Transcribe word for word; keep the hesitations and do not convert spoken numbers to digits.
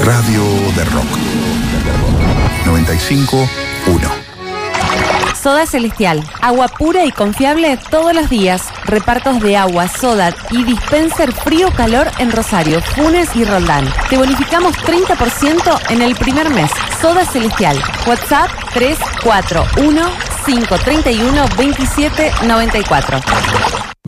Radio de Rock. noventa y cinco uno. Soda Celestial, agua pura y confiable todos los días. Repartos de agua, soda y dispenser frío-calor en Rosario, Funes y Roldán. Te bonificamos treinta por ciento en el primer mes. Soda Celestial, WhatsApp tres cuatro uno, cinco tres uno, dos siete nueve cuatro.